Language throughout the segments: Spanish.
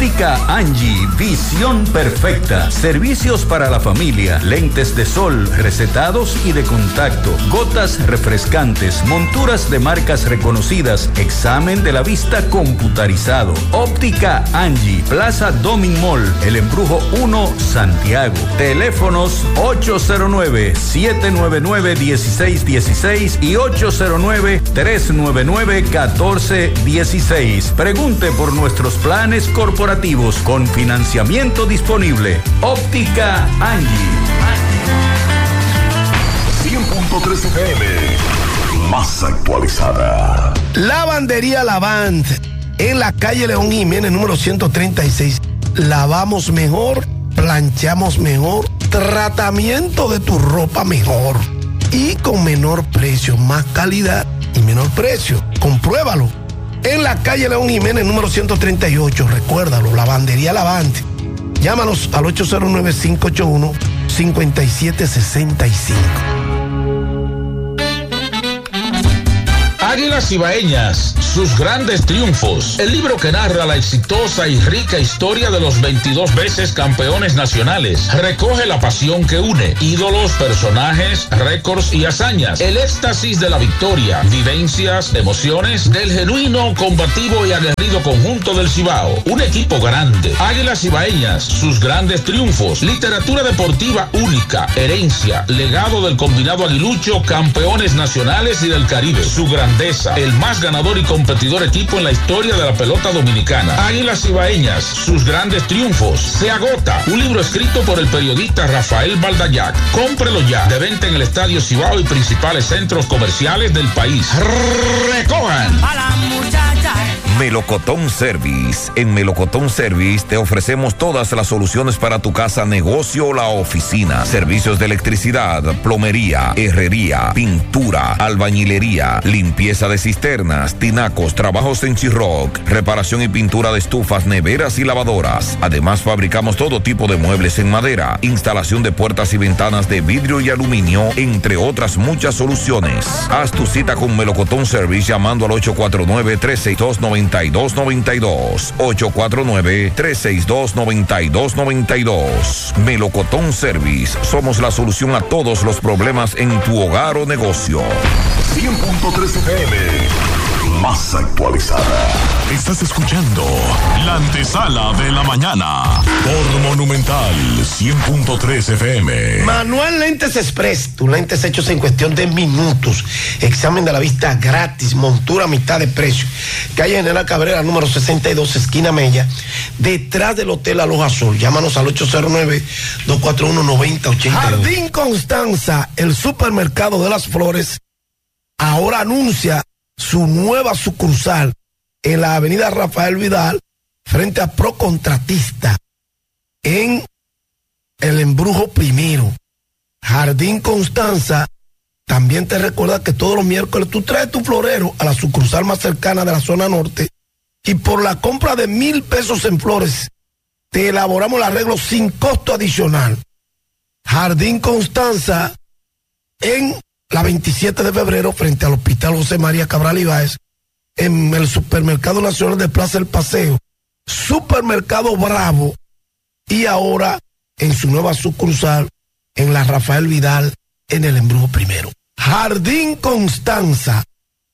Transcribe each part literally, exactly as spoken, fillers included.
Óptica Angie, visión perfecta. Servicios para la familia, lentes de sol, recetados y de contacto, gotas refrescantes, monturas de marcas reconocidas, examen de la vista computarizado. Óptica Angie, Plaza Domin Mall, El Embrujo uno, Santiago. Teléfonos ocho cero nueve, siete nueve nueve, uno seis uno seis y ocho cero nueve, tres nueve nueve, uno cuatro uno seis. Pregunte por nuestros planes corporativos con financiamiento disponible. Óptica Angie. cien punto tres F M, más actualizada. Lavandería Lavant, en la calle León Jiménez, número ciento treinta y seis. Lavamos mejor, planchamos mejor, tratamiento de tu ropa mejor y con menor precio, más calidad y menor precio. Compruébalo. En la calle León Jiménez, número ciento treinta y ocho, recuérdalo, Lavandería Lavant. Llámanos al ocho cero nueve, cinco ocho uno, cinco siete seis cinco. Águilas Ibaeñas, sus grandes triunfos. El libro que narra la exitosa y rica historia de los veintidós veces campeones nacionales. Recoge la pasión que une, ídolos, personajes, récords y hazañas. El éxtasis de la victoria, vivencias, emociones del genuino, combativo y aguerrido conjunto del Cibao. Un equipo grande. Águilas Ibaeñas, sus grandes triunfos. Literatura deportiva única, herencia, legado del combinado aguilucho, campeones nacionales y del Caribe. Su grandeza, el más ganador y competidor equipo en la historia de la pelota dominicana. Águilas Ibaeñas, sus grandes triunfos. Se agota. Un libro escrito por el periodista Rafael Baldayac. Cómprelo ya. De venta en el Estadio Cibao y principales centros comerciales del país. Recojan. A la muchacha. Melocotón Service. En Melocotón Service te ofrecemos todas las soluciones para tu casa, negocio o la oficina. Servicios de electricidad, plomería, herrería, pintura, albañilería, limpieza de cisternas, tinacos, trabajos en Chirroc, reparación y pintura de estufas, neveras y lavadoras. Además, fabricamos todo tipo de muebles en madera, instalación de puertas y ventanas de vidrio y aluminio, entre otras muchas soluciones. Haz tu cita con Melocotón Service llamando al ocho cuatro nueve, tres seis dos, nueve dos nueve dos. ocho cuatro nueve, tres seis dos, nueve dos nueve dos. Melocotón Service. Somos la solución a todos los problemas en tu hogar o negocio. cien punto tres F M, más actualizada. Estás escuchando la antesala de la mañana por Monumental cien punto tres F M. Manuel Lentes Express, tus lentes hechos en cuestión de minutos. Examen de la vista gratis, montura a mitad de precio. Calle General Cabrera, número sesenta y dos, esquina Mella, detrás del Hotel Aloha Sol. Llámanos al ocho cero nueve, dos cuatro uno, nueve cero ocho dos. Jardín Constanza, el supermercado de las flores, ahora anuncia su nueva sucursal en la avenida Rafael Vidal, frente a Procontratista, en el Embrujo Primero. Jardín Constanza también te recuerda que todos los miércoles tú traes tu florero a la sucursal más cercana de la zona norte y por la compra de mil pesos en flores te elaboramos el arreglo sin costo adicional. Jardín Constanza en la veintisiete de febrero frente al Hospital José María Cabral Ibáez, en el Supermercado Nacional de Plaza El Paseo, Supermercado Bravo, y ahora en su nueva sucursal en la Rafael Vidal, en el Embrujo Primero. Jardín Constanza,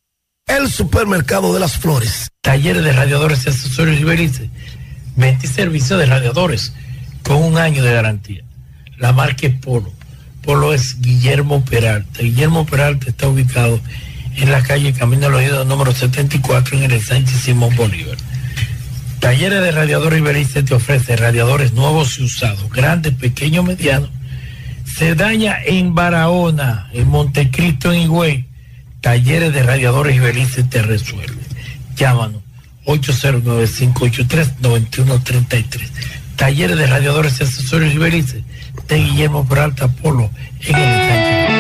el supermercado de las flores. Talleres de radiadores y accesorios Iberice. Venta y servicio de radiadores con un año de garantía. La marca es Polo. Polo es Guillermo Peralta. Guillermo Peralta está ubicado en la calle Camino de los Idos número setenta y cuatro en el Sánchez Simón Bolívar. Talleres de radiadores Iberice te ofrece radiadores nuevos y usados, grandes, pequeños, medianos. Se daña en Barahona, en Montecristo, en Higüey. Talleres de radiadores Iberice te resuelve. Llámanos ocho cero nueve, cinco ocho tres, nueve uno tres tres. Talleres de radiadores y accesorios Iberice de Guillermo Peralta Polo en el Sánchez.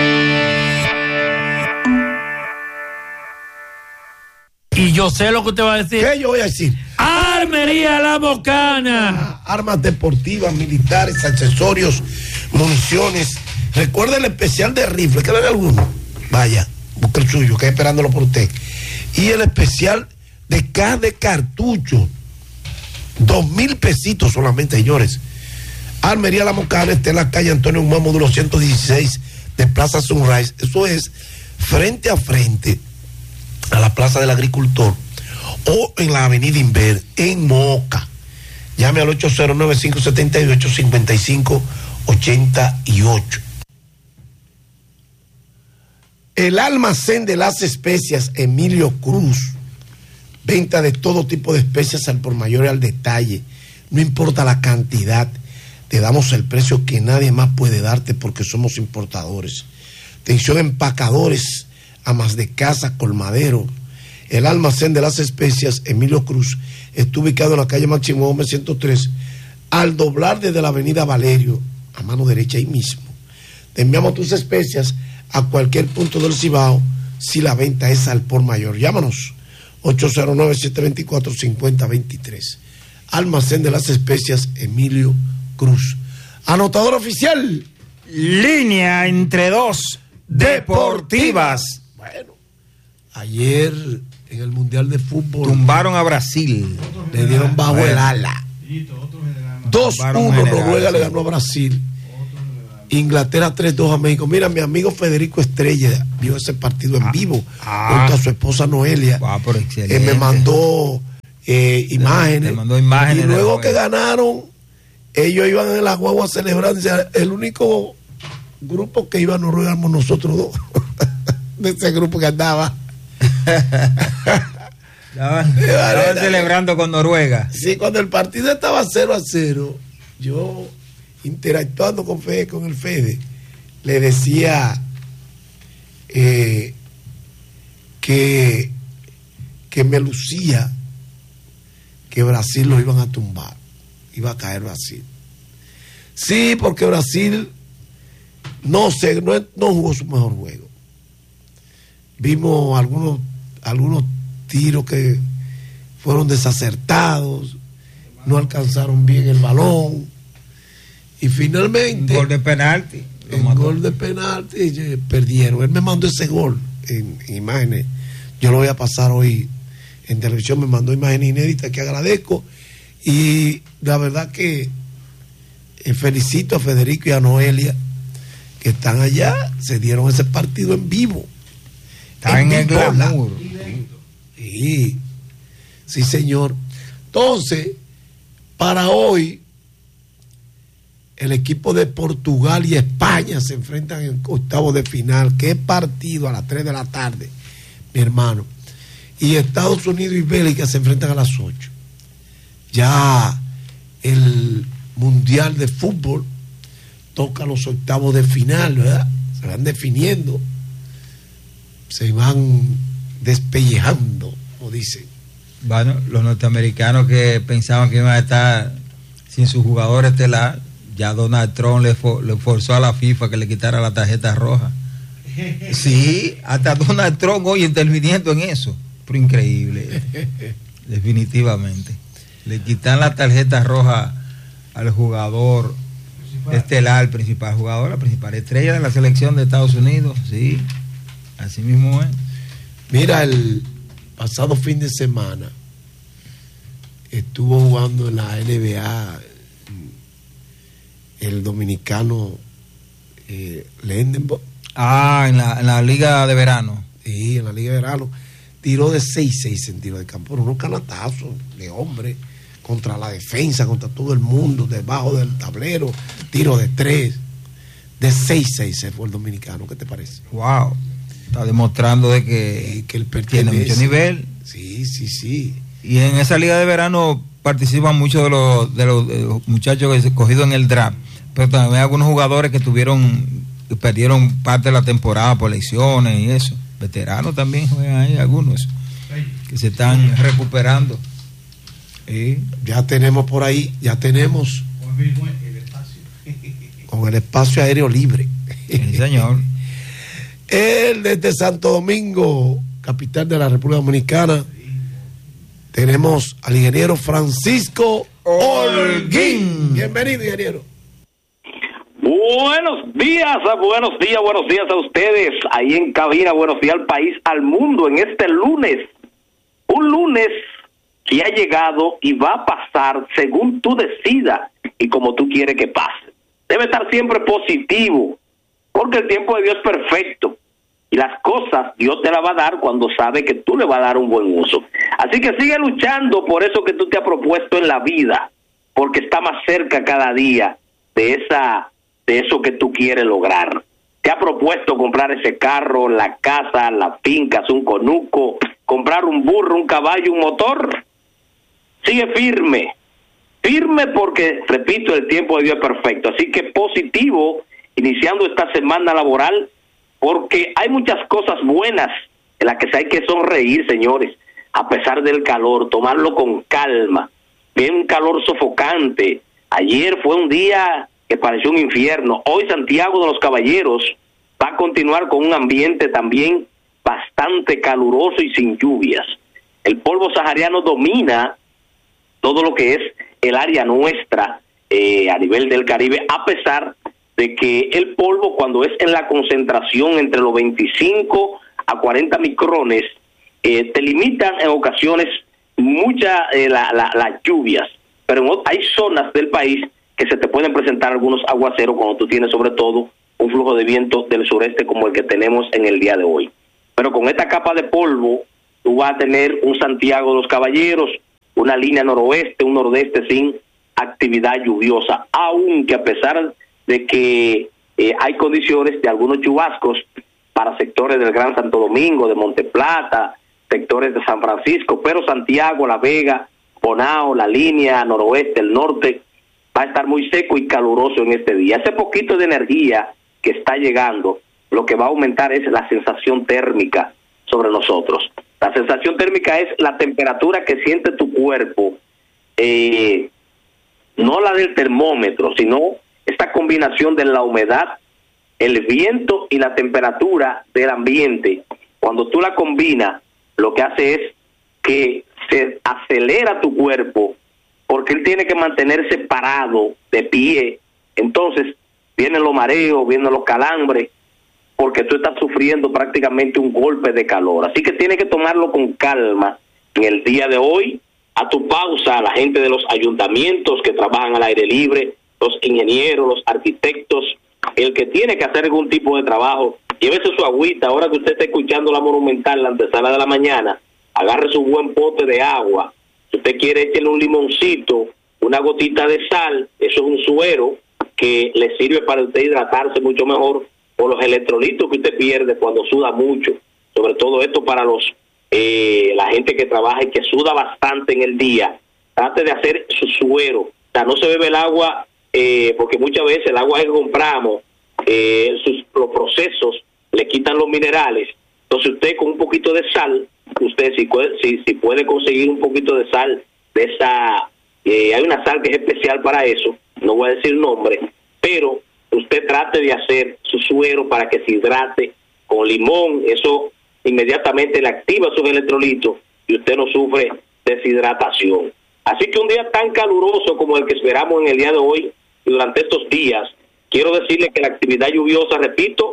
Y yo sé lo que usted va a decir. ¿Qué yo voy a decir? Armería La Bocana. Ah, armas deportivas, militares, accesorios, municiones. Recuerda el especial de rifle. ¿Queda alguno? Vaya, busque el suyo, que esperándolo por usted. Y el especial de caja de cartucho. Dos mil pesitos solamente, señores. Armería La Mocana está en la calle Antonio Humán, módulo ciento dieciséis de Plaza Sunrise. Eso es frente a frente a la Plaza del Agricultor o en la Avenida Inver, en Moca. Llame al ocho cero nueve, cinco siete ocho, cinco cinco ocho ocho. El almacén de las especias Emilio Cruz. Venta de todo tipo de especias al por mayor y al detalle. No importa la cantidad, te damos el precio que nadie más puede darte porque somos importadores. Atención, empacadores, amas de casa, colmadero. El almacén de las especias Emilio Cruz está ubicado en la calle Máximo Gómez ciento tres, al doblar desde la avenida Valerio, a mano derecha ahí mismo. Te enviamos tus especias a cualquier punto del Cibao si la venta es al por mayor. Llámanos ocho cero nueve, siete dos cuatro, cinco cero dos tres. Almacén de las especias Emilio Cruz. Anotador oficial. Línea entre dos deportivas. Bueno, ayer en el Mundial de Fútbol tumbaron a Brasil. Le dieron bajo el ala. dos uno Noruega le ganó a Brasil. Inglaterra tres dos a México. Mira, mi amigo Federico Estrella vio ese partido en vivo ah, junto a su esposa Noelia. Ah, eh, me mandó eh, imágenes. Me mandó imágenes. Y luego que ganaron, ellos iban en la guagua celebrando. El único grupo que iba a Noruega éramos nosotros dos. De ese grupo que andaba. Estaban, estaban celebrando con Noruega. Sí, cuando el partido estaba cero a cero, yo, interactuando con Fede, con el Fede, le decía eh, que, que me lucía que Brasil lo iban a tumbar, iba a caer Brasil. Sí, porque Brasil no, se, no, no jugó su mejor juego. Vimos algunos, algunos tiros que fueron desacertados, no alcanzaron bien el balón. Y finalmente, un gol de penalti. El gol de penalti perdieron. Él me mandó ese gol en, en imágenes. Yo lo voy a pasar hoy en televisión. Me mandó imágenes inéditas que agradezco. Y la verdad que eh, felicito a Federico y a Noelia que están allá. Se dieron ese partido en vivo. Está en, en el glamour. Sí, sí, señor. Entonces, para hoy, el equipo de Portugal y España se enfrentan en octavos de final. Qué partido a las tres de la tarde, mi hermano. Y Estados Unidos y Bélgica se enfrentan a las ocho. Ya el Mundial de Fútbol toca los octavos de final, ¿verdad? Se van definiendo. Se van despellejando, como dicen. Bueno, los norteamericanos que pensaban que iban a estar sin su jugador estelar, ya Donald Trump le, for, le forzó a la FIFA que le quitara la tarjeta roja. Sí, hasta Donald Trump hoy interviniendo en eso. Pero increíble, definitivamente. Le quitan la tarjeta roja al jugador principal. estelar, el principal jugador, la principal estrella de la selección de Estados Unidos, sí. Así mismo es. Mira, el pasado fin de semana estuvo jugando en la N B A el dominicano eh, Lendenborg. Ah, en la, en la liga de verano. Sí, en la liga de verano. Tiró de seis seis en tiro de campo, unos canatazos de hombre contra la defensa, contra todo el mundo, debajo del tablero, tiro de tres. De seis seis se fue el dominicano. ¿Qué te parece? Wow. Está demostrando de que, eh, que él tiene mucho nivel. Sí, sí, sí. Y en esa liga de verano participan muchos de los, de los, de los muchachos que se escogido en el draft. Pero también hay algunos jugadores que tuvieron, que perdieron parte de la temporada por lesiones y eso. Veteranos también juegan ahí, algunos que se están recuperando. Sí, ya tenemos por ahí, ya tenemos con el espacio aéreo libre. Sí, señor. Él desde Santo Domingo, capital de la República Dominicana, tenemos al ingeniero Francisco Holguín. Bienvenido, ingeniero. Buenos días, buenos días, buenos días a ustedes ahí en cabina, buenos días al país, al mundo en este lunes, un lunes que ha llegado y va a pasar según tú decidas y como tú quieres que pase. Debe estar siempre positivo, porque el tiempo de Dios es perfecto y las cosas Dios te las va a dar cuando sabe que tú le vas a dar un buen uso. Así que sigue luchando por eso que tú te has propuesto en la vida, porque está más cerca cada día de esa de eso que tú quieres lograr. Te has propuesto comprar ese carro, la casa, las fincas, un conuco, comprar un burro, un caballo, un motor. Sigue firme, firme porque, repito, el tiempo de Dios es perfecto. Así que positivo, iniciando esta semana laboral, porque hay muchas cosas buenas en las que hay que sonreír, señores, a pesar del calor, tomarlo con calma. Viene un calor sofocante. Ayer fue un día que pareció un infierno. Hoy Santiago de los Caballeros va a continuar con un ambiente también bastante caluroso y sin lluvias. El polvo sahariano domina todo lo que es el área nuestra eh, a nivel del Caribe, a pesar de que el polvo, cuando es en la concentración entre los veinticinco a cuarenta micrones, eh, te limitan en ocasiones muchas eh, la, la, las lluvias, pero hay zonas del país que se te pueden presentar algunos aguaceros cuando tú tienes sobre todo un flujo de viento del sureste como el que tenemos en el día de hoy. Pero con esta capa de polvo, tú vas a tener un Santiago de los Caballeros, una línea noroeste, un nordeste sin actividad lluviosa, aunque a pesar de que eh, hay condiciones de algunos chubascos para sectores del Gran Santo Domingo, de Monteplata, sectores de San Francisco, pero Santiago, La Vega, Bonao, la línea noroeste, el norte, va a estar muy seco y caluroso en este día. Ese poquito de energía que está llegando, lo que va a aumentar es la sensación térmica sobre nosotros. La sensación térmica es la temperatura que siente tu cuerpo, eh, no la del termómetro, sino esta combinación de la humedad, el viento y la temperatura del ambiente. Cuando tú la combinas, lo que hace es que se acelera tu cuerpo, porque él tiene que mantenerse parado, de pie. Entonces vienen los mareos, vienen los calambres, porque tú estás sufriendo prácticamente un golpe de calor. Así que tienes que tomarlo con calma en el día de hoy. A tu pausa, a la gente de los ayuntamientos que trabajan al aire libre, los ingenieros, los arquitectos, el que tiene que hacer algún tipo de trabajo, llévese su agüita. Ahora que usted está escuchando la Monumental, la antesala de la mañana, agarre su buen pote de agua. Si usted quiere, échele un limoncito, una gotita de sal, eso es un suero que le sirve para usted hidratarse mucho mejor por los electrolitos que usted pierde cuando suda mucho. Sobre todo esto para los eh, la gente que trabaja y que suda bastante en el día. Trate de hacer su suero. O sea, no se bebe el agua, eh, porque muchas veces el agua que compramos, eh, sus, los procesos le quitan los minerales. Entonces usted con un poquito de sal, usted si puede, si, si puede conseguir un poquito de sal, de esa, eh, hay una sal que es especial para eso, no voy a decir el nombre, pero usted trate de hacer su suero para que se hidrate con limón. Eso inmediatamente le activa sus electrolitos y usted no sufre deshidratación. Así que un día tan caluroso como el que esperamos en el día de hoy y durante estos días, quiero decirle que la actividad lluviosa, repito,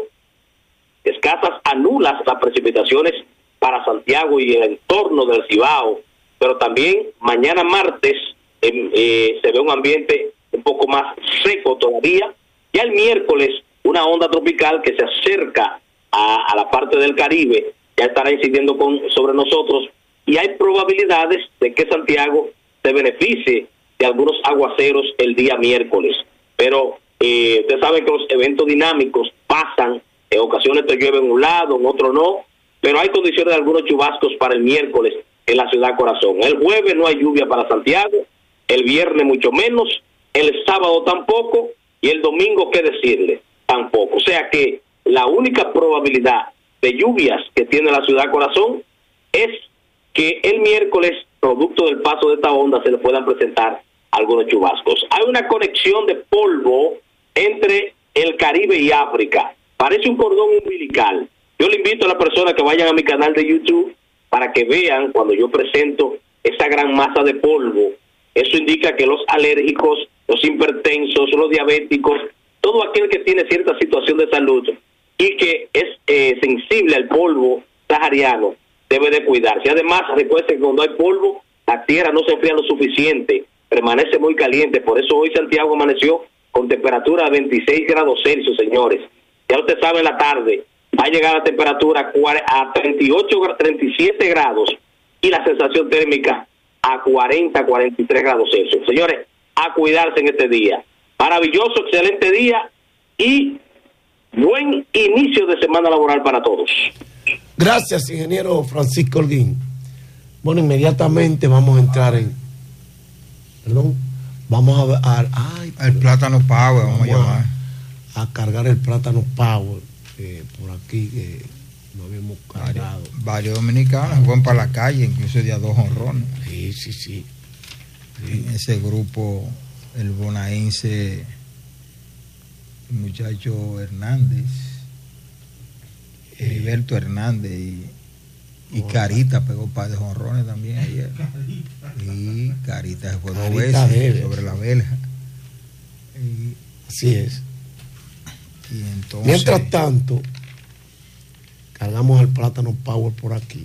escasas a nulas las precipitaciones para Santiago y el entorno del Cibao, pero también mañana martes eh, eh, se ve un ambiente un poco más seco todavía. Ya el miércoles una onda tropical que se acerca a, a la parte del Caribe ya estará incidiendo con, sobre nosotros, y hay probabilidades de que Santiago se beneficie de algunos aguaceros el día miércoles. Pero eh, usted sabe que los eventos dinámicos pasan, en ocasiones te llueve en un lado, en otro no, pero hay condiciones de algunos chubascos para el miércoles en la ciudad corazón. El jueves no hay lluvia para Santiago, el viernes mucho menos, el sábado tampoco, y el domingo, ¿qué decirle? Tampoco. O sea que la única probabilidad de lluvias que tiene la ciudad corazón es que el miércoles, producto del paso de esta onda, se le puedan presentar algunos chubascos. Hay una conexión de polvo entre el Caribe y África. Parece un cordón umbilical. Yo le invito a las personas que vayan a mi canal de YouTube para que vean cuando yo presento esa gran masa de polvo. Eso indica que los alérgicos, los hipertensos, los diabéticos, todo aquel que tiene cierta situación de salud y que es eh, sensible al polvo sahariano, debe de cuidarse. Además, recuerden que cuando hay polvo, la tierra no se enfría lo suficiente, permanece muy caliente, por eso hoy Santiago amaneció con temperatura de veintiséis grados Celsius, señores. Ya usted sabe, en la tarde va a llegar la temperatura a treinta y ocho, treinta y siete grados y la sensación térmica a cuarenta, cuarenta y tres grados Celsius. Señores, a cuidarse en este día. Maravilloso, excelente día y buen inicio de semana laboral para todos. Gracias, ingeniero Francisco Holguín. Bueno, inmediatamente vamos a entrar en... Perdón. Vamos a ver... Ay, el plátano Power, vamos, vamos a llamar. A, a cargar el plátano Power. Eh, por aquí que no habíamos cargado. Varios, varios dominicanos fueron para la calle, incluso día dos honrones. Sí, sí, sí. sí. En ese grupo, el bonaense, el muchacho Hernández, Heriberto Hernández y, y oh, Carita pegó un par de jonrones también ayer. Y Carita se fue dos veces debe. sobre la verja. Y, así es. Y entonces, mientras tanto, cargamos el plátano Power por aquí.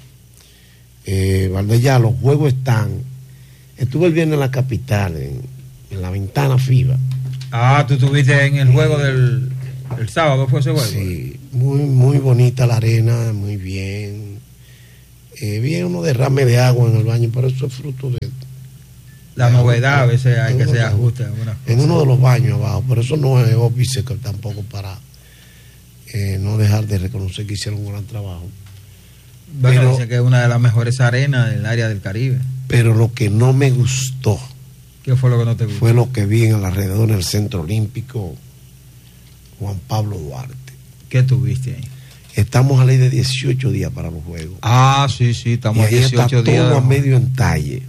Eh, Valdellá, los juegos están. Estuve el viernes en la capital, en, en la ventana FIBA. Ah, tú estuviste en el juego del el sábado, ¿fue ese juego? Sí. Muy, muy bonita la arena, muy bien. Eh, vi unos derrames de agua en el baño, pero eso es fruto de... La de novedad, a veces hay que se ajuste. En uno de los baños abajo, pero eso no es óbice tampoco para eh, no dejar de reconocer que hicieron un gran trabajo. Bueno, pero, dice que es una de las mejores arenas del área del Caribe. Pero lo que no me gustó... ¿Qué fue lo que no te gustó? Fue lo que vi en el alrededor del Centro Olímpico Juan Pablo Duarte. ¿Qué tuviste ahí? Estamos a ley de dieciocho días para los juegos. Ah, sí, sí, estamos y a dieciocho está días. Todo a medio entalle.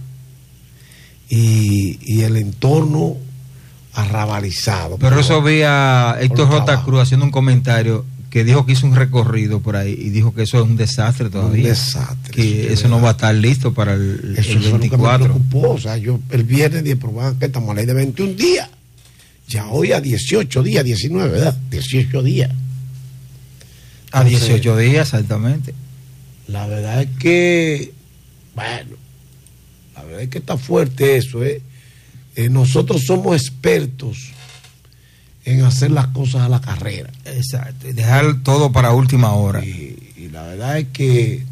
Y, y el entorno arrabalizado. Pero eso vi a Héctor J. Cruz haciendo un comentario que dijo que hizo un recorrido por ahí y dijo que eso es un desastre todavía. Un desastre. Que eso, eso no va a estar listo para el, eso el veinticuatro. Eso me preocupó. O sea, yo el viernes dije, pero que estamos a ley de veintiún días. Ya hoy a dieciocho días, diecinueve, ¿verdad? dieciocho días. A dieciocho días, exactamente. La verdad es que, bueno, la verdad es que está fuerte eso, ¿eh? Eh, nosotros somos expertos en hacer las cosas a la carrera. Exacto, y dejar todo para última hora. Y, y la verdad es que...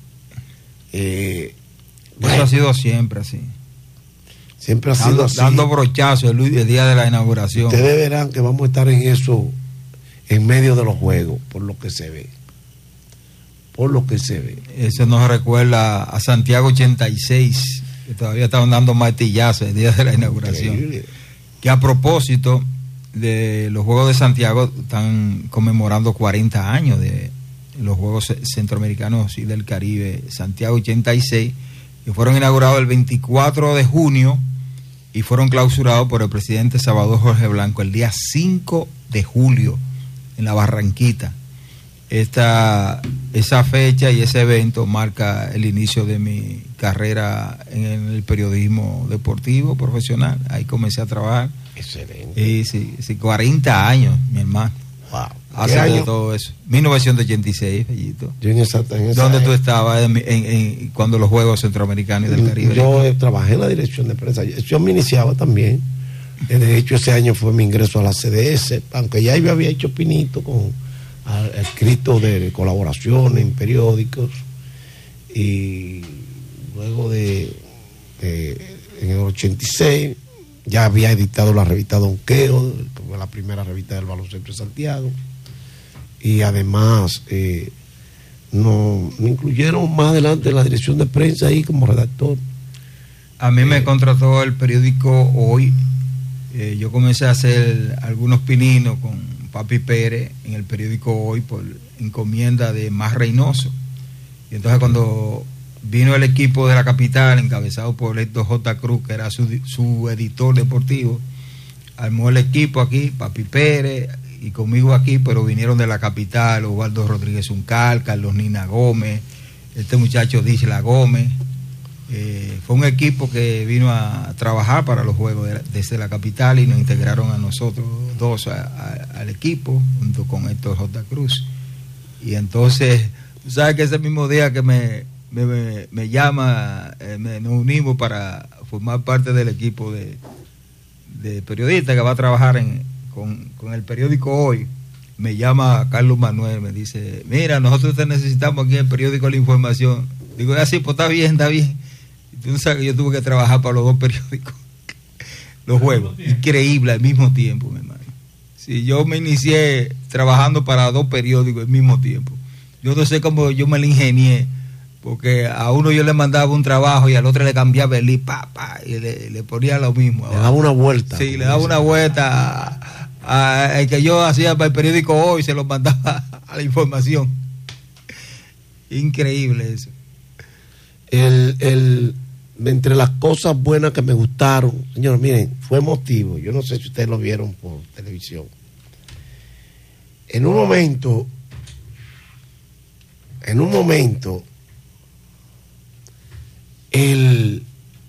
Eh, eso bueno, ha sido siempre así. Siempre ha dando, sido así. Dando brochazo el, el día de la inauguración. Ustedes verán que vamos a estar en eso en medio de los juegos, por lo que se ve. Por lo que se ve. Eso nos recuerda a Santiago ochenta y seis, que todavía estaban dando martillazos el día de la inauguración. Increíble. Que a propósito de los Juegos de Santiago, están conmemorando cuarenta años de los Juegos Centroamericanos y del Caribe, Santiago ochenta y seis, que fueron inaugurados el veinticuatro de junio y fueron clausurados por el presidente Salvador Jorge Blanco el día cinco de julio en la Barranquita. Esta, esa fecha y ese evento marca el inicio de mi carrera en el periodismo deportivo profesional. Ahí comencé a trabajar. Excelente. Y sí, sí, cuarenta años, mi hermano. Wow. Hace de todo eso. mil novecientos ochenta y seis, Bellito. Yo en esa, en esa ¿Dónde año, tú estabas en, en, en, cuando los Juegos Centroamericanos y del Caribe? Yo eh, trabajé en la dirección de prensa. Yo me iniciaba también. De hecho, ese año fue mi ingreso a la C D S, aunque ya yo había hecho pinito con a, escritos de colaboraciones en periódicos. Y luego de, de en el ochenta y seis ya había editado la revista Donqueo, que fue la primera revista del baloncesto de Santiago. Y además eh, no, me incluyeron más adelante en la dirección de prensa ahí como redactor. A mí me eh, contrató el periódico Hoy. Eh, yo comencé a hacer algunos pininos con Papi Pérez en el periódico Hoy por encomienda de Más Reynoso. Y entonces cuando vino el equipo de la capital, encabezado por Héctor J. Cruz, que era su, su editor deportivo, armó el equipo aquí, Papi Pérez, y conmigo aquí, pero vinieron de la capital, Osvaldo Rodríguez Uncal, Carlos Nina Gómez, este muchacho Disla Gómez. Eh, fue un equipo que vino a trabajar para los juegos de, desde la capital y nos integraron a nosotros dos a, a, al equipo, junto con Héctor J. Cruz. Y entonces, tú sabes que ese mismo día que me me, me, me llama, eh, me, nos unimos para formar parte del equipo de, de periodistas que va a trabajar en, con, con el periódico Hoy. Me llama Carlos Manuel, me dice, mira, nosotros te necesitamos aquí en el periódico La Información. Digo, así, pues está bien, está bien. Y tú no sabes que yo tuve que trabajar para los dos periódicos. Los juegos, increíble al mismo tiempo, mi hermano. Sí, yo me inicié trabajando para dos periódicos al mismo tiempo. Yo no sé cómo yo me la ingenié, porque a uno yo le mandaba un trabajo y al otro le cambiaba el link, pa, pa, y le, le ponía lo mismo. Le daba una vuelta. Sí, le daba una vuelta a, a, el que yo hacía para el periódico Hoy, se lo mandaba a La Información. Increíble eso. El, el, entre las cosas buenas que me gustaron, señores, miren, fue emotivo. Yo no sé si ustedes lo vieron por televisión. En un momento, en un momento, el,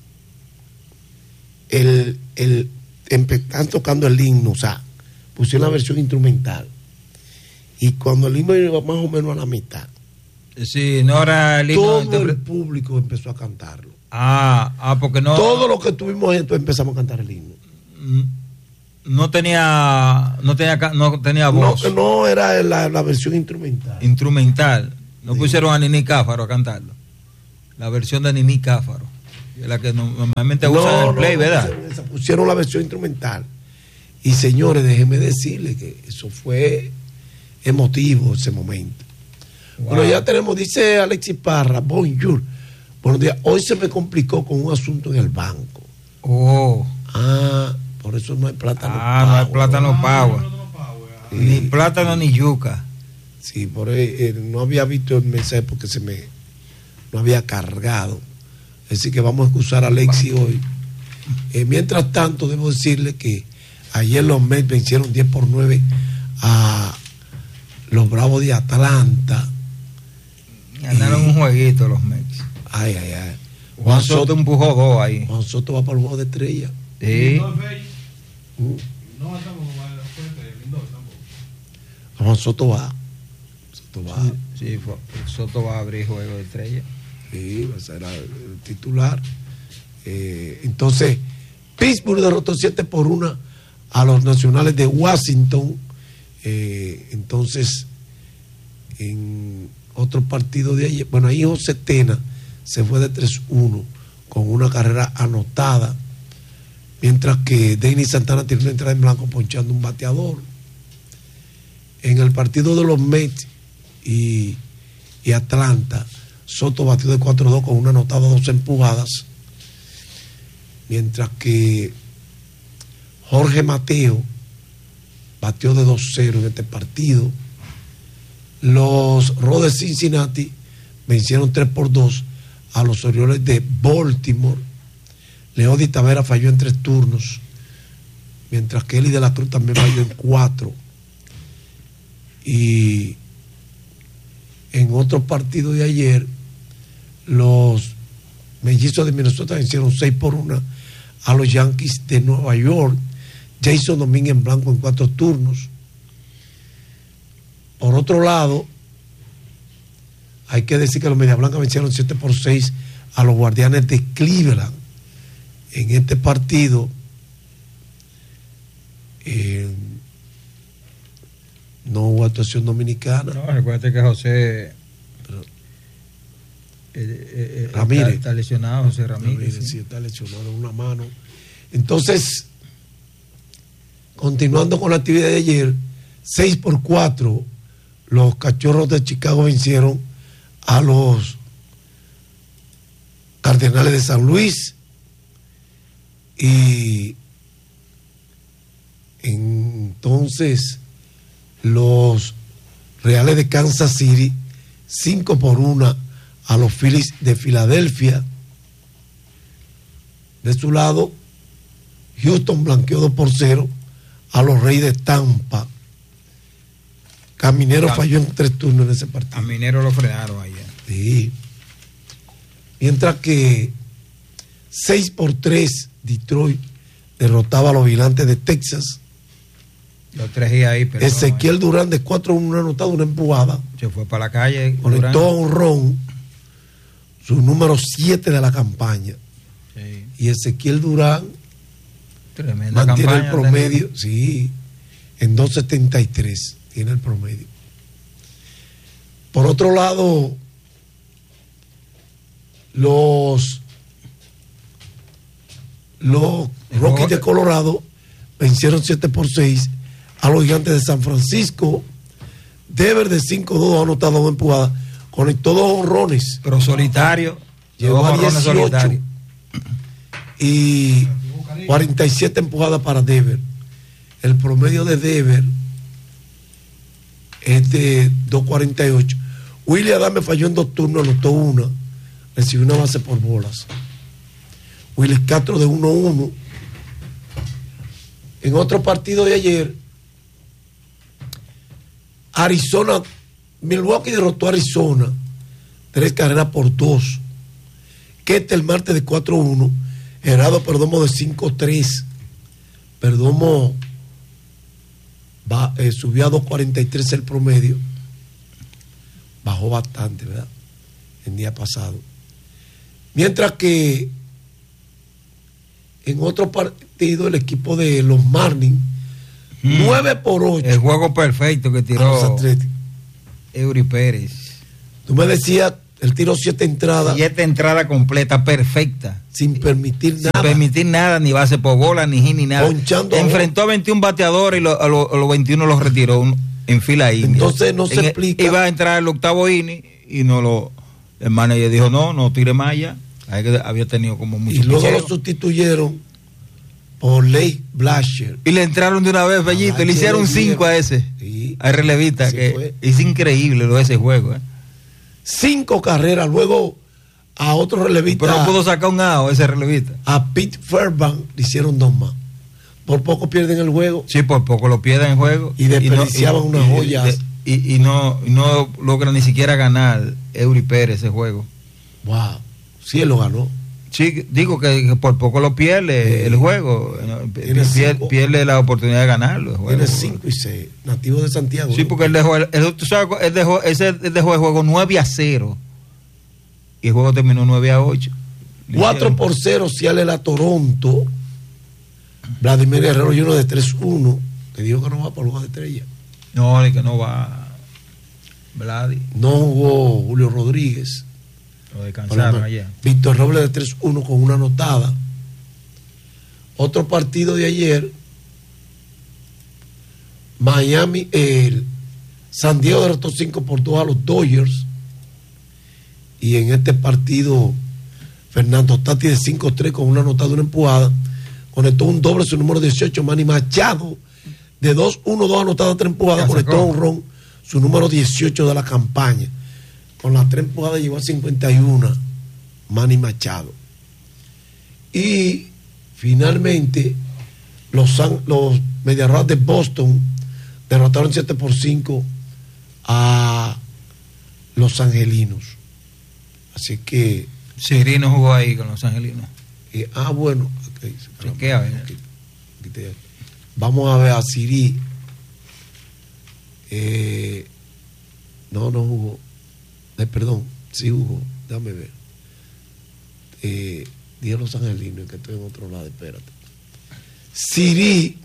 el, el, están tocando el himno, o sea, pusieron la versión instrumental. Y cuando el himno llegó más o menos a la mitad, sí, no era el himno, todo interpre... el público empezó a cantarlo. Ah, ah, porque no. Todo lo que tuvimos esto empezamos a cantar el himno. No tenía, no tenía, no tenía voz. No, no era la, la versión instrumental. Instrumental. No Sí. pusieron a Nini Cáfaro a cantarlo. La versión de Nini Cáfaro, la que normalmente usan en el play, no, ¿verdad? Se, se pusieron la versión instrumental. Y señores, déjenme decirles que eso fue emotivo ese momento. Wow. Bueno, ya tenemos, dice Alexis Parra, bonjour. Buenos días. Hoy se me complicó con un asunto en el banco. Oh. Ah, por eso no hay plátano. Ah, no hay plátano pagua. Sí. Ni plátano ni yuca. Sí, por ahí eh, no había visto el mensaje porque se me no había cargado. Así que vamos a excusar a Alexis hoy. Eh, mientras tanto, debo decirle que ayer los Mets vencieron diez por nueve a los Bravos de Atlanta. Ganaron y un jueguito los Mets. Ay, ay, ay. Juan, Juan Soto, Soto empujó dos ahí. Juan Soto va para el juego de estrella. Sí. Uh. Juan Soto va. Soto va. Sí, sí, Soto va a abrir juego de estrella. Sí, va a ser el titular. Eh, entonces, Pittsburgh derrotó siete por uno a los Nacionales de Washington. Eh, entonces, en otro partido de ayer, bueno, ahí José Tena se fue de tres uno con una carrera anotada, mientras que Denis Santana tiene una entrada en blanco ponchando un bateador. En el partido de los Mets y, y Atlanta, Soto batió de cuatro dos con una anotada, dos empujadas, mientras que Jorge Mateo batió de dos cero en este partido. Los Rojos de Cincinnati vencieron tres por dos a los Orioles de Baltimore. Leody Tavera falló en tres turnos, mientras que Eli de la Cruz también falló en cuatro. Y en otro partido de ayer, los Mellizos de Minnesota vencieron seis por uno a los Yankees de Nueva York. Jason Domínguez en blanco en cuatro turnos. Por otro lado, hay que decir que los Medias Blancas vencieron siete por seis a los Guardianes de Cleveland. En este partido, eh, no hubo actuación dominicana. No, recuerda que José Pero, eh, eh, Ramírez. Está, está lesionado, José Ramírez. Ramírez sí. sí está lesionado en una mano. Entonces, continuando con la actividad de ayer, seis por cuatro, los Cachorros de Chicago vencieron a los Cardenales de San Luis. Y entonces los Reales de Kansas City cinco por uno a los Phillies de Filadelfia. De su lado, Houston blanqueó dos por cero a los Reyes de Tampa. Caminero Cam falló en tres turnos en ese partido. Caminero lo frenaron ayer. Sí. Mientras que seis por tres Detroit derrotaba a los Vigilantes de Texas. Los tres y ahí, pero Ezequiel no, Durán de cuatro uno anotado, una empujada. Se fue para la calle. Conectó a un ron su número siete de la campaña. Sí. Y Ezequiel Durán Tremenda mantiene campaña, el promedio, tenemos. sí, en dos setenta y tres tiene el promedio. Por otro lado, los los Rockies de Colorado vencieron siete por seis a los Gigantes de San Francisco. Dever de cinco dos anotado dos empujadas, conectó dos honrones. Pero solitario, Llegó dos a honrones dieciocho solitarios. y cuarenta y siete empujadas para Dever. El promedio de Dever es de dos cuarenta y ocho. William Adame falló en dos turnos, anotó una, recibió una base por bolas. Willis Castro de uno uno. En otro partido de ayer, Arizona, Milwaukee derrotó a Arizona tres carreras por dos. Ketel Marte de cuatro uno. Gerardo Perdomo de cinco tres. Perdomo va, eh, subió a dos cuarenta y tres el promedio. Bajó bastante, ¿verdad? El día pasado. Mientras que en otro partido el equipo de los Marlins, mm. nueve por ocho. El juego perfecto que tiró Eury Pérez. Tú me decías, él tiró siete entradas. Siete entradas completa, perfecta. Sin permitir sin nada. Sin permitir nada, ni base por bola, ni hit, ni nada. Ponchando Enfrentó a veintiún bateadores y lo, a, lo, a los veintiuno los retiró un, en fila india. Entonces no se en explica. El, iba a entrar el octavo inning y no lo. El manager dijo: no, no tire más allá. Había tenido como mucho. Y luego picheo. Lo sustituyeron por Lake Blasher. Y le entraron de una vez, Bellito. Le hicieron cinco a ese. Sí. A relevista. Que fue. Es increíble lo de ese juego. ¿eh? Cinco carreras. Luego a otro relevista. Pero no pudo sacar un A ese relevista. A Pete Fairbanks le hicieron dos más. Por poco pierden el juego. Sí, por poco lo pierden el juego. Y desperdiciaban unas joyas. Y, y, y no, no logra ni siquiera ganar Eury Pérez ese juego. Wow. Sí, él lo ganó. Sí, digo que, que por poco lo pierde eh, el juego. Pierde, pierde la oportunidad de ganarlo. El juego. Tiene cinco y seis. Nativo de Santiago. Sí, porque él dejó, él, él, tú sabes, él dejó, ese, él dejó el juego nueve a cero. Y el juego terminó nueve a ocho. cuatro por cero Ciales a Toronto. Vladimir Guerrero y uno de tres uno. Te digo que no va por lugar de estrella. No, ni que no va. Vladi. No jugó Julio Rodríguez. Lo descansaron ayer. Víctor Robles de tres uno con una anotada. Otro partido de ayer. Miami, el San Diego derrotó cinco por dos a los Dodgers. Y en este partido, Fernando Tati de cinco tres con una anotada, una empujada. Conectó un doble, su número dieciocho. Manny Machado de dos uno, dos anotadas, tres empujadas. Conectó un ron, su número dieciocho de la campaña. Con las tres empujadas llegó a cincuenta y uno. Manny Machado. Y finalmente, los, San, los Medias Rojas de Boston derrotaron siete por cinco a los Angelinos. Así que. Siri no jugó ahí con los Angelinos. Eh, ah, bueno. Okay, ¿Qué, a ver? Okay, okay, vamos a ver a Siri. Eh, no, no jugó. Eh, perdón, sí jugó. Déjame ver. Eh, dije los Angelinos, que estoy en otro lado. Espérate. Siri.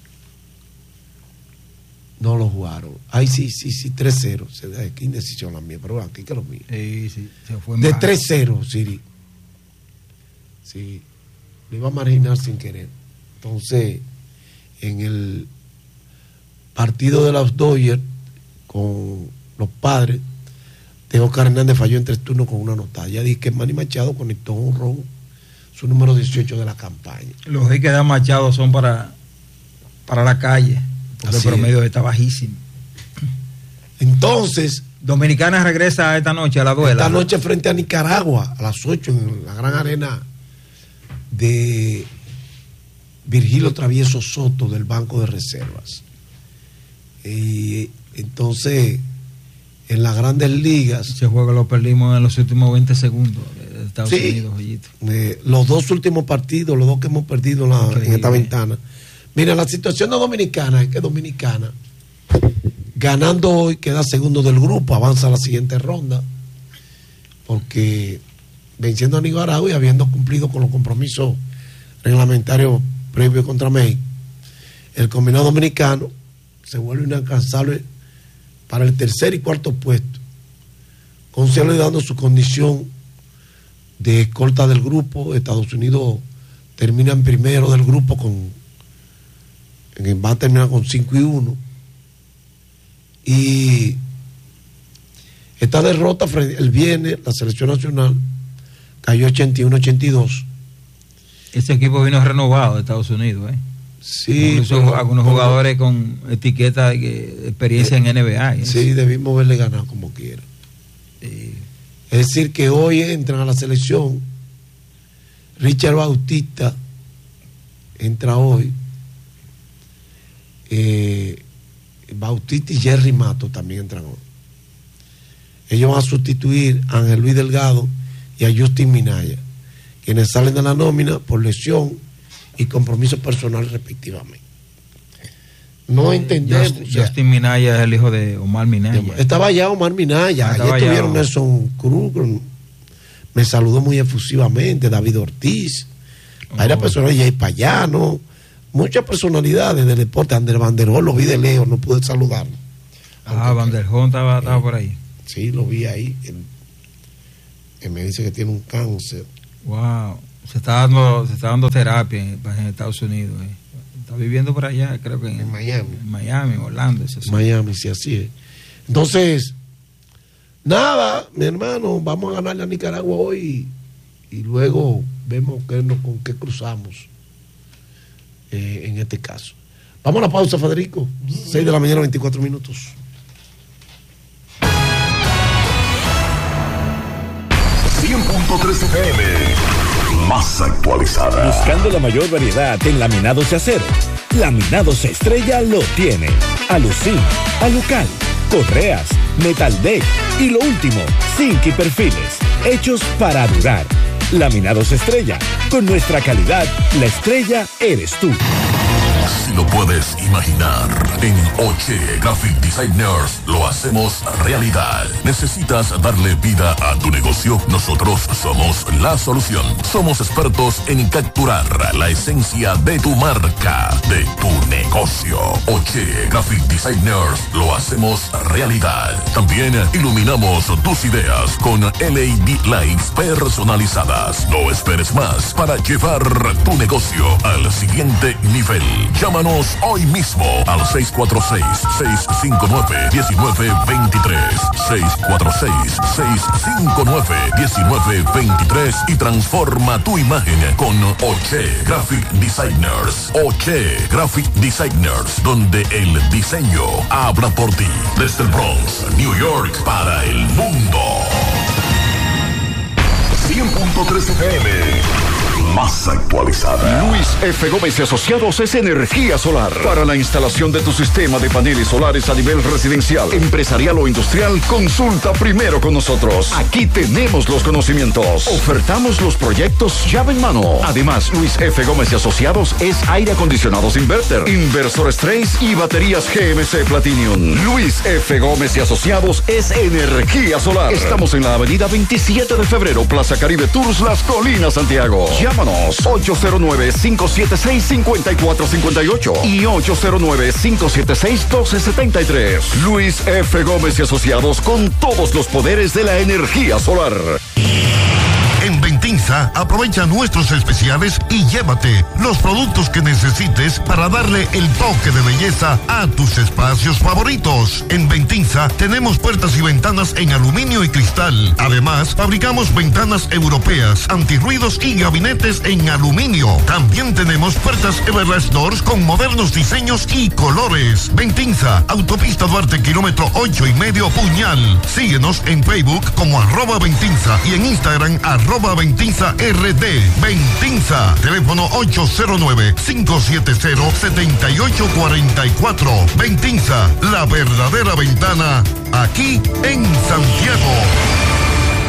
No lo jugaron. Ay, sí, sí, sí, tres cero. Qué indecisión la mía, pero aquí que lo mío. Sí, sí, se fue de tres cero, Siri. Sí, lo iba a marginar sin querer. Entonces, en el partido de los Dodgers con los Padres, Oscar Hernández falló en tres turnos con una anotada. Ya dije que Manny Machado conectó un ron, su número dieciocho de la campaña. Los hits que da Machado son para, para la calle. Porque Así el promedio es. Está bajísimo. Entonces, Dominicana regresa esta noche a la duela. Esta noche frente a Nicaragua, a las ocho, en la gran arena de Virgilio Travieso Soto del Banco de Reservas. Y entonces, en las grandes ligas. Ese juego lo perdimos en los últimos veinte segundos de Estados sí, Unidos. Eh, los dos últimos partidos, los dos que hemos perdido en, la, en esta ventana. Mira, la situación de Dominicana es que Dominicana, ganando hoy, queda segundo del grupo, avanza a la siguiente ronda, porque venciendo a Nicaragua y habiendo cumplido con los compromisos reglamentarios previos contra México, el combinado dominicano se vuelve inalcanzable para el tercer y cuarto puesto, consolidando su condición de escolta del grupo. Estados Unidos termina en primero del grupo, con va a terminar con cinco y uno, y esta derrota el viernes, la selección nacional cayó ochenta y uno a ochenta y dos. Ese equipo vino renovado de Estados Unidos, ¿eh? Sí, incluso pero, algunos pero, jugadores con etiqueta de, de experiencia de, en N B A. ¿eh? Sí, debimos haberle ganado como quiera. Sí. Es decir, que hoy entran a la selección Richard Bautista, entra hoy, eh, Bautista y Jerry Mato también entran hoy. Ellos van a sustituir a Ángel Luis Delgado y a Justin Minaya, quienes salen de la nómina por lesión y compromisos personales respectivamente. No eh, entendemos. Just, Justin Minaya es el hijo de Omar Minaya. Estaba allá Omar Minaya. Ah, ayer tuvieron Nelson Cruz, me saludó muy efusivamente, David Ortiz, oh, varias personas, Jay Payano, muchas personalidades del deporte. Ander Banderón, lo vi de lejos, no pude saludarlo. Ah, Banderón estaba, estaba eh, por ahí. Sí, lo vi ahí. Él, él me dice que tiene un cáncer. Wow, se está dando, se está dando terapia en, en Estados Unidos. Eh. Está viviendo por allá, creo que en, en Miami. En Miami, Orlando. En Miami, sí, así es. Entonces, nada, mi hermano, vamos a ganarle a Nicaragua hoy y, y luego vemos que nos, con qué cruzamos eh, en este caso. Vamos a la pausa, Federico. seis de la mañana, veinticuatro minutos. cien punto tres F M, más actualizada. Buscando la mayor variedad en laminados de acero. Laminados Estrella lo tiene. Alucin, Alucal, correas, Metal Deck y lo último, zinc y perfiles, hechos para durar. Laminados Estrella, con nuestra calidad, la estrella eres tú. Si lo puedes imaginar, en Oche Graphic Designers lo hacemos realidad. ¿Necesitas darle vida a tu negocio? Nosotros somos la solución. Somos expertos en capturar la esencia de tu marca, de tu negocio. Oche Graphic Designers lo hacemos realidad. También iluminamos tus ideas con L E D lights personalizadas. No esperes más para llevar tu negocio al siguiente nivel. Llámanos hoy mismo al seis cuatro seis, seis cinco nueve, uno nueve dos tres, seis cuatro seis, seis cinco nueve, uno nueve dos tres y transforma tu imagen con Oche Graphic Designers. Oche Graphic Designers, donde el diseño habla por ti. Desde el Bronx, New York, para el mundo. cien punto tres F M. Más actualizada. Luis F. Gómez y Asociados es energía solar. Para la instalación de tu sistema de paneles solares a nivel residencial, empresarial o industrial, consulta primero con nosotros. Aquí tenemos los conocimientos. Ofertamos los proyectos llave en mano. Además, Luis F. Gómez y Asociados es aire acondicionados inverter, inversores Trace y baterías G M C Platinum. Luis F. Gómez y Asociados es energía solar. Estamos en la avenida veintisiete de febrero, Plaza Caribe Tours, Las Colinas, Santiago. Llámanos ocho cero nueve, cinco siete seis, cinco cuatro cinco ocho y ocho cero nueve, cinco siete seis, uno dos siete tres. Luis F. Gómez y Asociados, con todos los poderes de la energía solar. En Ventinza, aprovecha nuestros especiales y llévate los productos que necesites para darle el toque de belleza a tus espacios favoritos. En Ventinza tenemos puertas y ventanas en aluminio y cristal. Además, fabricamos ventanas europeas, antirruidos y gabinetes en aluminio. También tenemos puertas Everlast Doors con modernos diseños y colores. Ventinza, Autopista Duarte, kilómetro ocho y medio, Puñal. Síguenos en Facebook como arroba Ventinza y en Instagram arroba Ventinza R D. Ventinza, teléfono ocho cero nueve, cinco siete cero, siete ocho cuatro cuatro. Ventinza, la verdadera ventana, aquí en Santiago.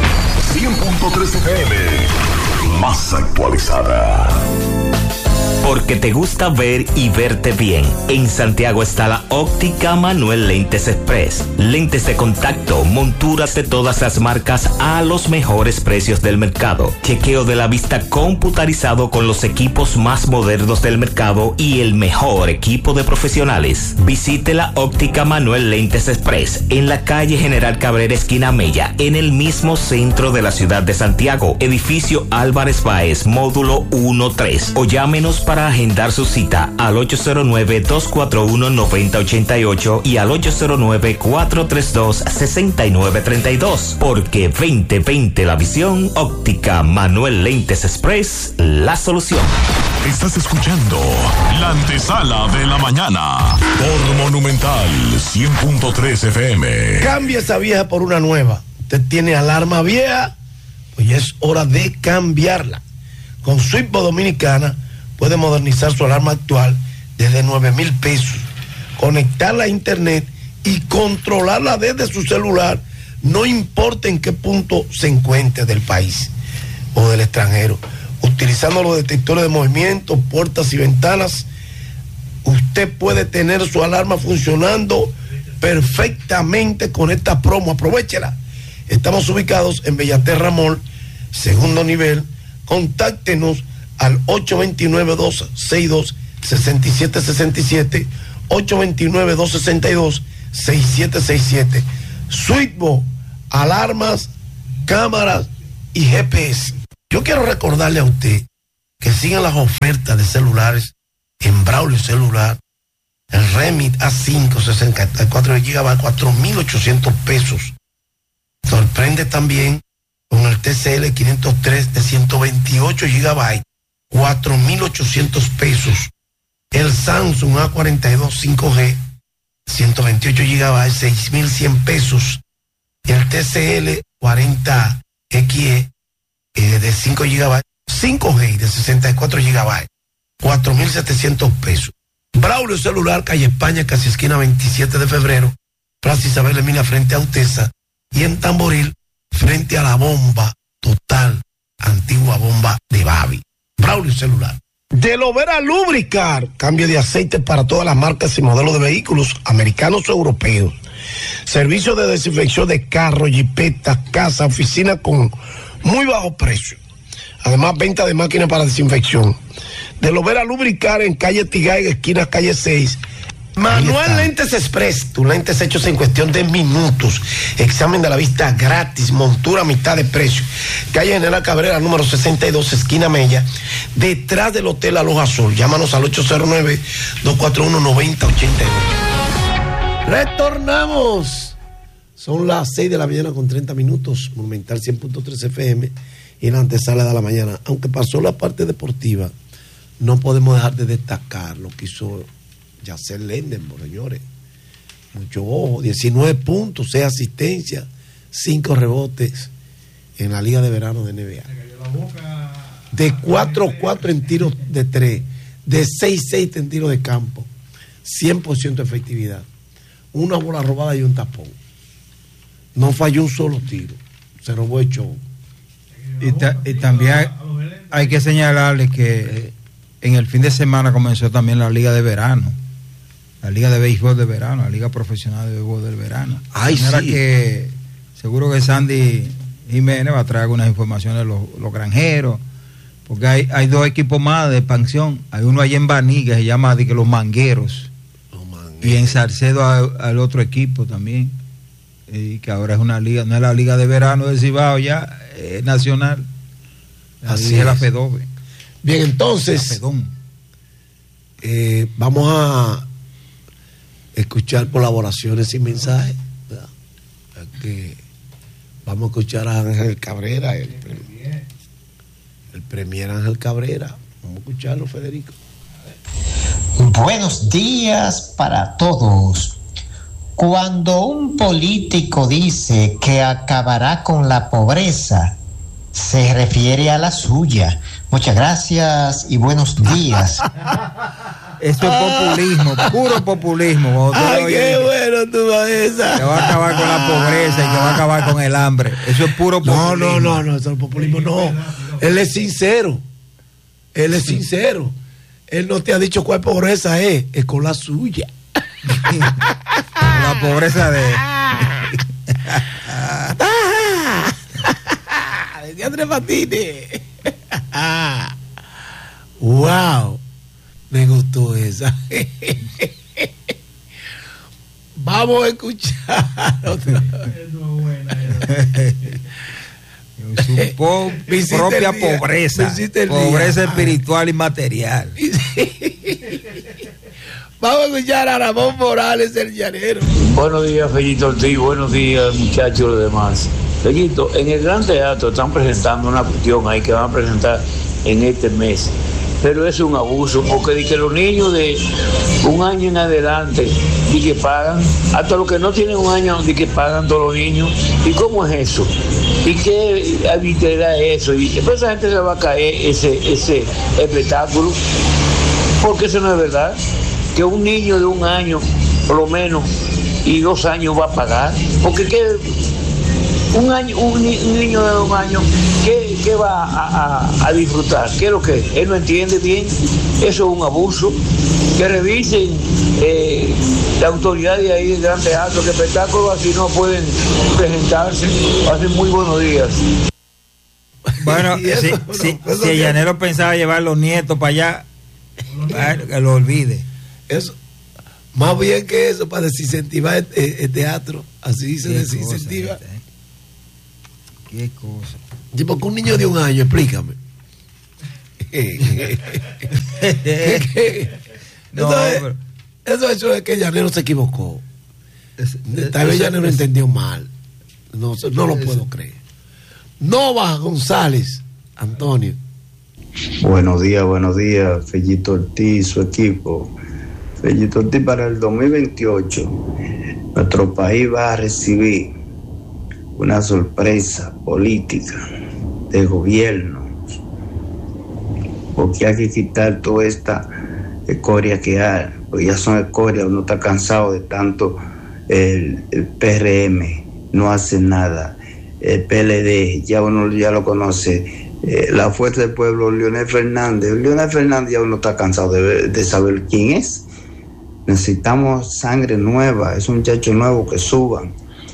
cien punto tres F M, más actualizada. Por porque te gusta ver y verte bien. En Santiago está la Óptica Manuel Lentes Express. Lentes de contacto, monturas de todas las marcas a los mejores precios del mercado. Chequeo de la vista computarizado con los equipos más modernos del mercado y el mejor equipo de profesionales. Visite la Óptica Manuel Lentes Express en la calle General Cabrera, esquina Mella, en el mismo centro de la ciudad de Santiago, edificio Álvarez Báez, módulo uno tres. O llámenos para agendar su cita al ocho cero nueve, dos cuatro uno, nueve cero ocho ocho y al ocho cero nueve, cuatro tres dos, seis nueve tres dos. Porque veinte veinte la visión, Óptica Manuel Lentes Express, la solución. Estás escuchando la antesala de la mañana por Monumental cien punto tres F M. Cambia esa vieja por una nueva. Usted tiene alarma vieja, pues ya es hora de cambiarla. Con Switchbox Dominicana puede modernizar su alarma actual desde nueve mil pesos, conectarla a internet y controlarla desde su celular, no importa en qué punto se encuentre del país o del extranjero. Utilizando los detectores de movimiento, puertas y ventanas, usted puede tener su alarma funcionando perfectamente con esta promo. Aprovechela. Estamos ubicados en Bellaterra Mall, segundo nivel. Contáctenos al ocho dos nueve, dos seis dos, seis siete seis siete, ocho dos nueve, dos seis dos, seis siete seis siete. Switchbox, alarmas, cámaras y G P S. Yo quiero recordarle a usted que sigan las ofertas de celulares en Braulio Celular. El Remit A cinco, sesenta y cuatro gigabytes, cuatro mil ochocientos pesos. Sorprende también con el T C L quinientos tres de ciento veintiocho gigabytes, cuatro mil ochocientos pesos. El Samsung A cuarenta y dos cinco G, ciento veintiocho gigabytes, seis mil cien pesos. El T C L cuarenta X E eh, de cinco gigabytes, cinco G de sesenta y cuatro gigabytes, cuatro mil setecientos pesos. Braulio Celular, calle España, casi esquina veintisiete de febrero, Plaza Isabel Emina frente a Utesa, y en Tamboril frente a la bomba total, antigua bomba de Babi. Braulio Celular. De Lovera Lubricar, cambio de aceite para todas las marcas y modelos de vehículos americanos o europeos. Servicio de desinfección de carros, jipetas, casa, oficina con muy bajo precio. Además, venta de máquinas para desinfección. De Lovera Lubricar en calle Tigay, esquina calle seis. Manuel Lentes Express, tus lentes hechos en cuestión de minutos. Examen de la vista gratis, montura a mitad de precio. Calle General Cabrera, número sesenta y dos, esquina Mella, detrás del Hotel Aloha Azul. Llámanos al ocho cero nueve, dos cuatro uno, nueve cero ocho dos. Retornamos. Son las seis de la mañana con treinta minutos. Monumental cien punto tres F M y la antesala de la mañana. Aunque pasó la parte deportiva, no podemos dejar de destacar lo que hizo Yacel Lendenborg, señores. Mucho ojo, diecinueve puntos, seis asistencias, cinco rebotes en la Liga de Verano de N B A. De cuatro cuatro en tiros de tres, de seis seis en tiros de campo, cien por ciento de efectividad. Una bola robada y un tapón. No falló un solo tiro. Se robó el show. Y, ta, y también hay, hay que señalarle que en el fin de semana comenzó también la Liga de Verano. La Liga de Béisbol de Verano, la Liga Profesional de Béisbol del Verano. Ay, sí. Que seguro que Sandy Jiménez va a traer algunas informaciones de los, los granjeros, porque hay, hay dos equipos más de expansión. Hay uno allá en Baní que se llama de que los mangueros, los mangueros. Y en Salcedo al otro equipo también, y que ahora es una liga, no es la Liga de Verano de Cibao ya, es nacional. Así es la FEDOBE. Bien, entonces eh, vamos a escuchar colaboraciones y mensajes. Que vamos a escuchar a Ángel Cabrera, el, el, el premier Ángel Cabrera. Vamos a escucharlo, Federico. Buenos días para todos. Cuando un político dice que acabará con la pobreza, se refiere a la suya. Muchas gracias y buenos días. Eso es populismo, puro populismo. Ay, qué bueno tú vas esa. Que va a acabar con la pobreza y que va a acabar con el hambre. Eso es puro populismo. No, no, no, no, eso es populismo, no. Él es sincero. Él es sincero. Él no te ha dicho cuál pobreza es, es con la suya. La pobreza de... de Andrés Patines. Wow, me gustó esa. Vamos a escuchar otra. Su po propia pobreza, pobreza espiritual y material. Vamos a escuchar a Ramón Morales, el llanero. Buenos días, Fellito Ortiz. Buenos días, muchachos y los demás. Fellito, en el Gran Teatro están presentando una cuestión ahí que van a presentar en este mes. Pero es un abuso, porque de que los niños de un año en adelante y que pagan, hasta los que no tienen un año de que pagan todos los niños. ¿Y cómo es eso? ¿Y qué arbitrariedad es eso? Y después esa gente se va a caer ese, ese espectáculo, porque eso no es verdad. Que un niño de un año, por lo menos, y dos años va a pagar, porque que un año, un, ni, un niño de dos años, ¿qué, qué va a, a, a disfrutar? ¿Qué es lo que él no entiende bien? Eso es un abuso. Que revisen eh, la autoridad de ahí del Gran Teatro, que espectáculos así no pueden presentarse. Hacen muy buenos días. Bueno, si, si, si el llanero pensaba llevar los nietos para allá, que lo olvide. Eso, más bien que eso, para desincentivar el, el, el teatro, así se desincentiva. Cosa, ¿Qué cosa? Y porque un niño de un año, explícame. ¿Qué, qué? No, eso, es, pero... eso es eso de que el llanero se equivocó. Es, es, Tal vez el llanero es, entendió mal. No, no lo es, puedo creer. Nova González, Antonio. Buenos días, buenos días, Fellito Ortiz, su equipo. Fellito Ortiz, para el dos mil veintiocho, nuestro país va a recibir una sorpresa política del gobierno, porque hay que quitar toda esta escoria que hay, porque ya son escoria, uno está cansado de tanto. El, el P R M no hace nada, el P L D ya uno ya lo conoce, eh, la Fuerza del Pueblo, Leonel Fernández, Leonel Fernández ya uno está cansado de, de saber quién es. Necesitamos sangre nueva, es un muchacho nuevo que suban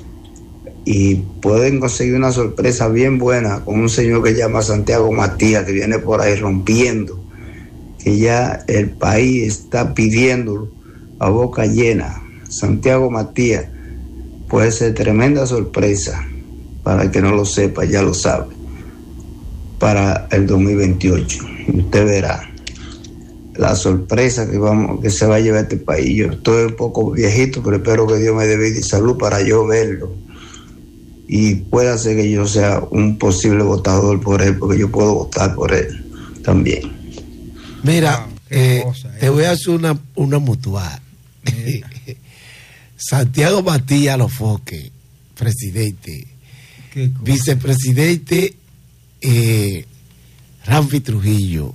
y pueden conseguir una sorpresa bien buena con un señor que se llama Santiago Matías, que viene por ahí rompiendo, que ya el país está pidiéndolo a boca llena. Santiago Matías puede ser tremenda sorpresa, para el que no lo sepa, ya lo sabe, para el dos mil veintiocho. Usted verá la sorpresa que vamos que se va a llevar este país. Yo estoy un poco viejito, pero espero que Dios me dé vida y salud para yo verlo, y pueda ser que yo sea un posible votador por él, porque yo puedo votar por él también. Mira, ah, eh, cosa, eh. te voy a hacer una, una mutual. Santiago Matías Lofoque, presidente, vicepresidente eh, Ramfi Trujillo.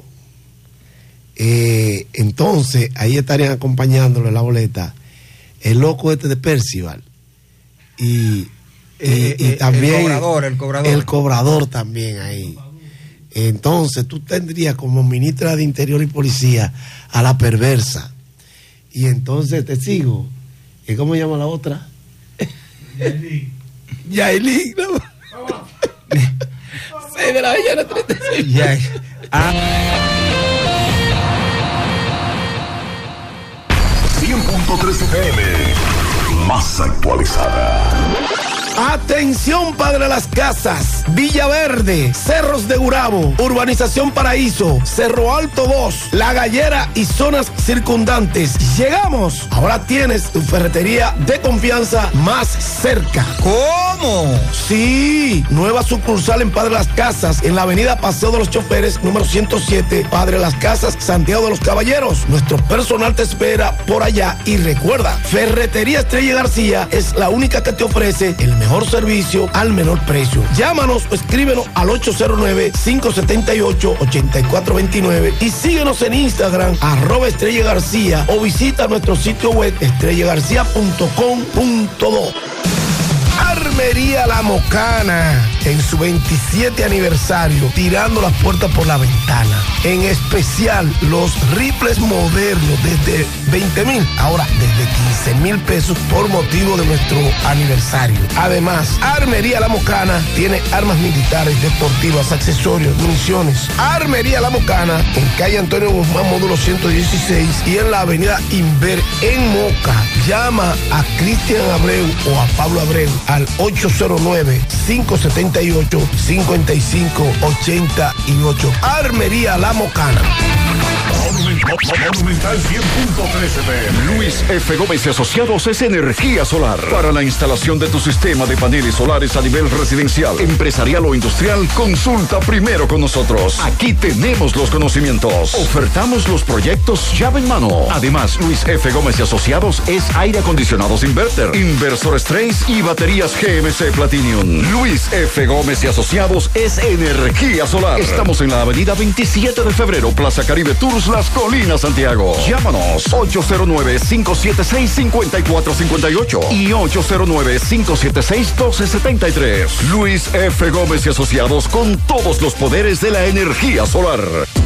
Eh, entonces, ahí estarían acompañándolo en la boleta el loco este de Percival y, eh, y, y eh, también el cobrador, el cobrador. el cobrador también ahí. Entonces, tú tendrías como ministra de Interior y Policía a la perversa. Y entonces te sigo. ¿Y cómo se llama la otra? Yailin. Yailin, ¿no? seis de la mañana, treinta y seis. Ya. Ah. cien punto tres F M, más actualizada. Atención, Padre Las Casas, Villaverde, Cerros de Gurabo, Urbanización Paraíso, Cerro Alto dos, La Gallera y zonas circundantes. Llegamos. Ahora tienes tu ferretería de confianza más cerca. ¿Cómo? Sí, nueva sucursal en Padre Las Casas, en la avenida Paseo de los Choferes, número ciento siete, Padre Las Casas, Santiago de los Caballeros. Nuestro personal te espera por allá y recuerda, Ferretería Estrella García es la única que te ofrece el mejor mejor servicio al menor precio. Llámanos o escríbenos al ocho cero nueve, cinco siete ocho, ocho cuatro dos nueve y síguenos en Instagram, arroba Estrella García, o visita nuestro sitio web estrella garcía punto com punto do. Armería La Mocana, en su veintisiete aniversario, tirando las puertas por la ventana. En especial, los rifles modernos desde veinte mil, ahora desde quince mil pesos por motivo de nuestro aniversario. Además, Armería La Mocana tiene armas militares, deportivas, accesorios, municiones. Armería La Mocana, en calle Antonio Guzmán, módulo ciento dieciséis, y en la avenida Inver, en Moca. Llama a Cristian Abreu o a Pablo Abreu al ocho cero nueve, cinco siete ocho, cinco cinco ocho ocho. Armería La Mocana. Monumental cien punto tres F M. Luis F. Gómez y Asociados es energía solar. Para la instalación de tu sistema de paneles solares a nivel residencial, empresarial o industrial, consulta primero con nosotros. Aquí tenemos los conocimientos. Ofertamos los proyectos llave en mano. Además, Luis F. Gómez y Asociados es aire acondicionados inverter, inversores Trace y baterías G M C Platinum. Luis F. Gómez y Asociados es energía solar. Estamos en la avenida veintisiete de febrero, Plaza Caribe Tours, Las Colinas, Santiago. Llámanos ocho cero nueve, cinco siete seis, cinco cuatro cinco ocho y ocho cero nueve, cinco siete seis, uno dos siete tres. Luis F. Gómez y Asociados, con todos los poderes de la energía solar.